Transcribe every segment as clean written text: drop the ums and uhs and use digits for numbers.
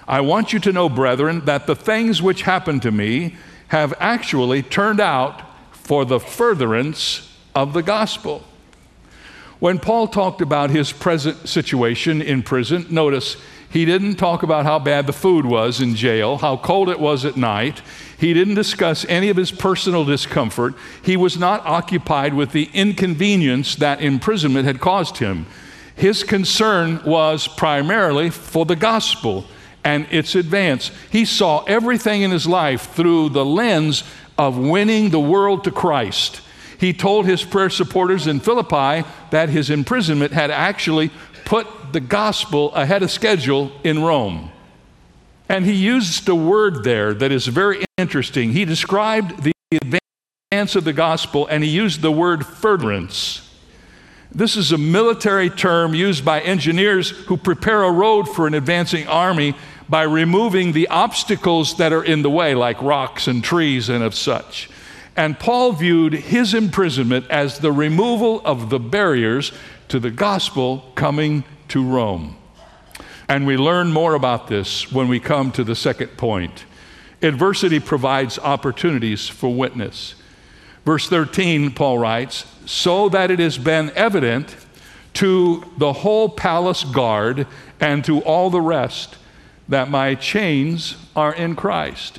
I want you to know, brethren, that the things which happened to me have actually turned out for the furtherance of the gospel. When Paul talked about his present situation in prison, notice he didn't talk about how bad the food was in jail, how cold it was at night. He didn't discuss any of his personal discomfort. He was not occupied with the inconvenience that imprisonment had caused him. His concern was primarily for the gospel and its advance. He saw everything in his life through the lens of winning the world to Christ. He told his prayer supporters in Philippi that his imprisonment had actually put the gospel ahead of schedule in Rome. And he used a word there that is very interesting. He described the advance of the gospel, and he used the word furtherance. This is a military term used by engineers who prepare a road for an advancing army by removing the obstacles that are in the way, like rocks and trees and of such. And Paul viewed his imprisonment as the removal of the barriers to the gospel coming to Rome. And we learn more about this when we come to the second point. Adversity provides opportunities for witness. Verse 13, Paul writes, so that it has been evident to the whole palace guard and to all the rest that my chains are in Christ.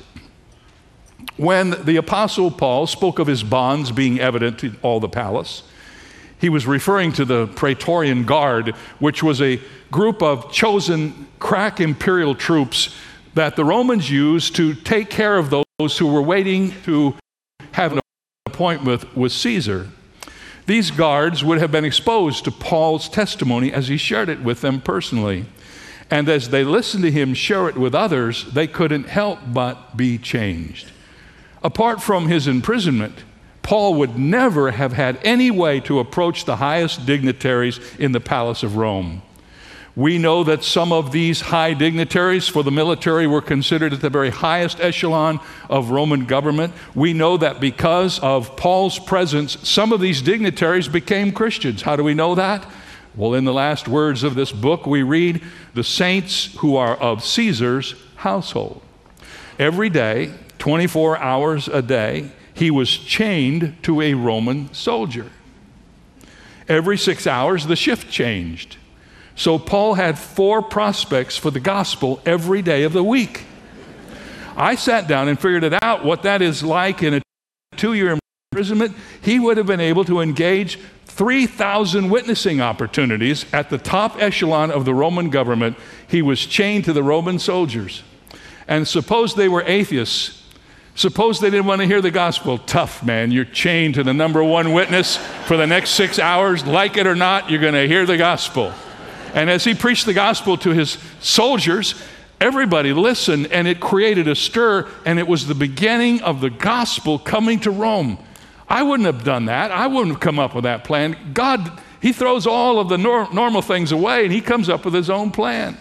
When the Apostle Paul spoke of his bonds being evident to all the palace, he was referring to the Praetorian Guard, which was a group of chosen crack imperial troops that the Romans used to take care of those who were waiting to have an appointment with Caesar. These guards would have been exposed to Paul's testimony as he shared it with them personally. And as they listened to him share it with others, they couldn't help but be changed. Apart from his imprisonment, Paul would never have had any way to approach the highest dignitaries in the palace of Rome. We know that some of these high dignitaries for the military were considered at the very highest echelon of Roman government. We know that because of Paul's presence, some of these dignitaries became Christians. How do we know that? Well, in the last words of this book, we read, the saints who are of Caesar's household. Every day, 24 hours a day, he was chained to a Roman soldier. Every 6 hours, the shift changed. So Paul had 4 prospects for the gospel every day of the week. I sat down and figured it out, what that is like in a 2-year imprisonment. He would have been able to engage 3,000 witnessing opportunities at the top echelon of the Roman government. He was chained to the Roman soldiers. And suppose they were atheists. Suppose they didn't want to hear the gospel. Tough, man. You're chained to the number one witness for the next 6 hours. Like it or not, you're going to hear the gospel. And as he preached the gospel to his soldiers, everybody listened, and it created a stir, and it was the beginning of the gospel coming to Rome. I wouldn't have done that. I wouldn't have come up with that plan. God, he throws all of the normal things away, and he comes up with his own plan.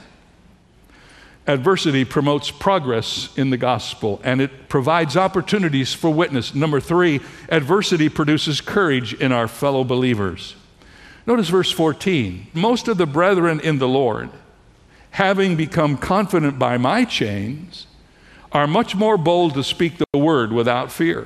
Adversity promotes progress in the gospel, and it provides opportunities for witness. Number 3, adversity produces courage in our fellow believers. Notice verse 14. Most of the brethren in the Lord, having become confident by my chains, are much more bold to speak the word without fear.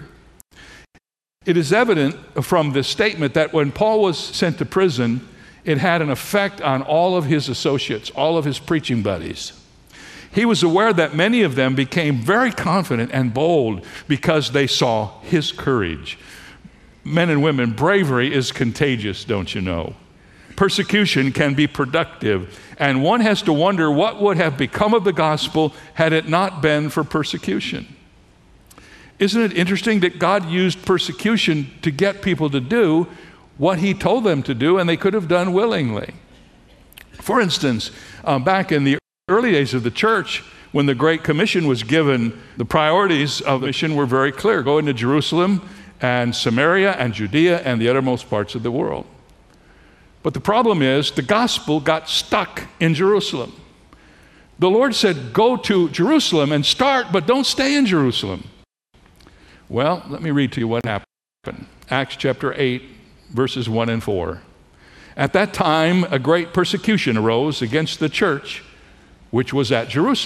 It is evident from this statement that when Paul was sent to prison, it had an effect on all of his associates, all of his preaching buddies. He was aware that many of them became very confident and bold because they saw his courage. Men and women, bravery is contagious, don't you know? Persecution can be productive, and one has to wonder what would have become of the gospel had it not been for persecution. Isn't it interesting that God used persecution to get people to do what he told them to do, and they could have done willingly? For instance, back in the early days of the church, when the Great Commission was given, the priorities of the mission were very clear. Go into Jerusalem and Samaria and Judea and the uttermost parts of the world. But the problem is the gospel got stuck in Jerusalem. The Lord said, go to Jerusalem and start, but don't stay in Jerusalem. Well, let me read to you what happened. Acts chapter 8, verses 1 and 4. At that time, a great persecution arose against the church, which was at Jerusalem.